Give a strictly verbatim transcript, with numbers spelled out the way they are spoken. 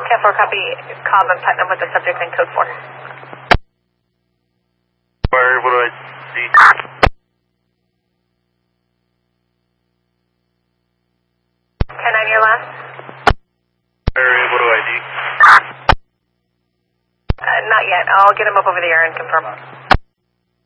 ten four, copy. Cobb and Putnam with the subject and code four. Where, what do I see? ten nine, your last. Where, what do I see? Uh, not yet. I'll get him up over the air and confirm.